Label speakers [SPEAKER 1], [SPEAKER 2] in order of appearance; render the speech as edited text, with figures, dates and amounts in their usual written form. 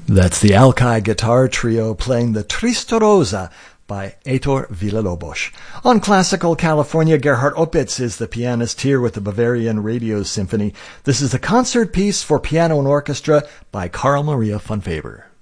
[SPEAKER 1] That's the Alki Guitar Trio playing the Triste Rosa by Heitor Villa-Lobos. On Classical California, Gerhard Opitz is the pianist here with the Bavarian Radio Symphony. This is the concert piece for piano and orchestra by Carl Maria von Weber.